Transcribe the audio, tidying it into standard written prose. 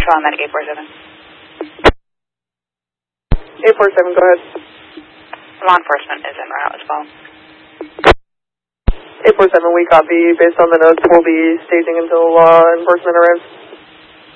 Control on Medic 847. 847, go ahead. Law enforcement is en route as well. 847, we copy. Based on the notes, we'll be staging until law enforcement arrives.